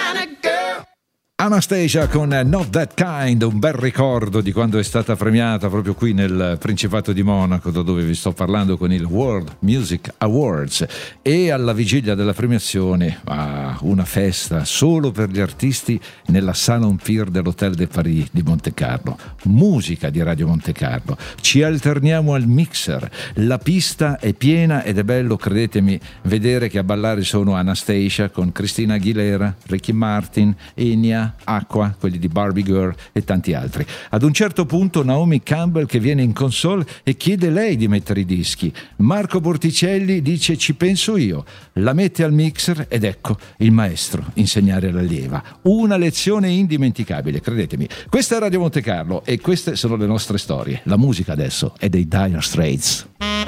kind of girl. Anastasia con Not That Kind, un bel ricordo di quando è stata premiata proprio qui nel Principato di Monaco, da dove vi sto parlando, con il World Music Awards, e alla vigilia della premiazione una festa solo per gli artisti nella Salon Pier dell'Hotel de Paris di Monte Carlo. Musica di Radio Monte Carlo, ci alterniamo al mixer, la pista è piena ed è bello, credetemi, vedere che a ballare sono Anastasia con Christina Aguilera, Ricky Martin, Enya, Aqua, quelli di Barbie Girl e tanti altri. Ad un certo punto Naomi Campbell che viene in console e chiede lei di mettere i dischi. Marco Borticelli dice ci penso io, la mette al mixer ed ecco il maestro insegnare l'allieva. Una lezione indimenticabile, credetemi. Questa è Radio Monte Carlo e queste sono le nostre storie. La musica adesso è dei Dire Straits.